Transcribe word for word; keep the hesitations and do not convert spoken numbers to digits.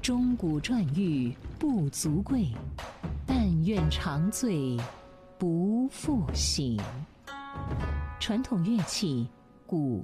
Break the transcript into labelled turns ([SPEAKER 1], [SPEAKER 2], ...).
[SPEAKER 1] 钟鼓馔玉不足贵，但愿长醉不复醒。传统乐器，鼓